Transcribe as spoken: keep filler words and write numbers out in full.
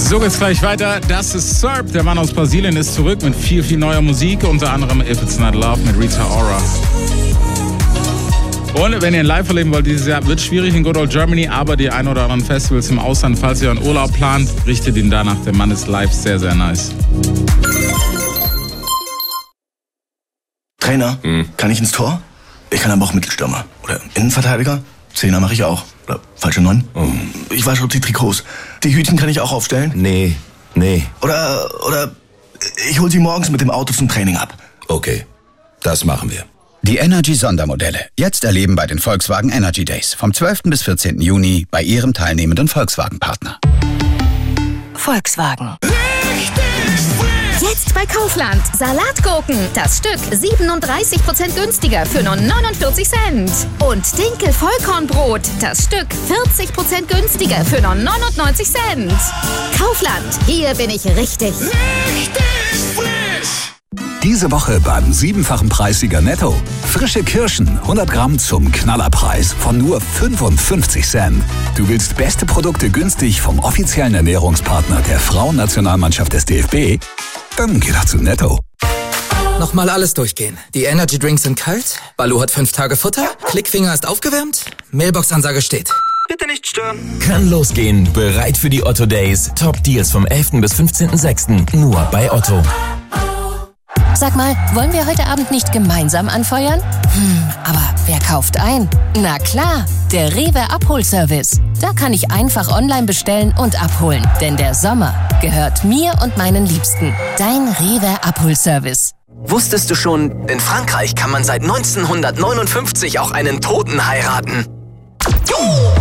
So geht's gleich weiter. Das ist Serb. Der Mann aus Brasilien ist zurück mit viel, viel neuer Musik. Unter anderem If It's Not Love mit Rita Ora. Und wenn ihr ein Live erleben wollt dieses Jahr, wird schwierig in Good Old Germany, aber die ein oder anderen Festivals im Ausland, falls ihr einen Urlaub plant, richtet ihn danach. Der Mann ist live sehr, sehr nice. Trainer, hm. kann ich ins Tor? Ich kann aber auch Mittelstürmer. Oder Innenverteidiger? Zehner mache ich auch. Oder falsche Neun? Oh. Ich wasche auch die Trikots. Die Hütchen kann ich auch aufstellen? Nee, nee. Oder, oder ich hol sie morgens mit dem Auto zum Training ab. Okay, das machen wir. Die Energy-Sondermodelle. Jetzt erleben bei den Volkswagen Energy Days. Vom zwölften bis vierzehnten Juni bei Ihrem teilnehmenden Volkswagen-Partner. Volkswagen. Jetzt bei Kaufland. Salatgurken. Das Stück siebenunddreißig Prozent günstiger für nur neunundvierzig Cent. Und Dinkel-Vollkornbrot. Das Stück vierzig Prozent günstiger für nur neunundneunzig Cent. Kaufland. Hier bin ich richtig. Richtig frisch. Diese Woche beim siebenfachen Preissieger Netto. Frische Kirschen, hundert Gramm zum Knallerpreis von nur fünfundfünfzig Cent. Du willst beste Produkte günstig vom offiziellen Ernährungspartner der Frauennationalmannschaft des D F B? Dann geh doch zu Netto. Nochmal alles durchgehen. Die Energy Drinks sind kalt, Baloo hat fünf Tage Futter, Klickfinger ist aufgewärmt, Mailbox-Ansage steht. Bitte nicht stören. Kann losgehen. Bereit für die Otto Days. Top Deals vom elften bis fünfzehnten sechsten Nur bei Otto. Sag mal, wollen wir heute Abend nicht gemeinsam anfeuern? Hm, aber wer kauft ein? Na klar, der Rewe Abholservice. Da kann ich einfach online bestellen und abholen. Denn der Sommer gehört mir und meinen Liebsten. Dein Rewe Abholservice. Wusstest du schon, in Frankreich kann man seit neunzehnhundertneunundfünfzig auch einen Toten heiraten?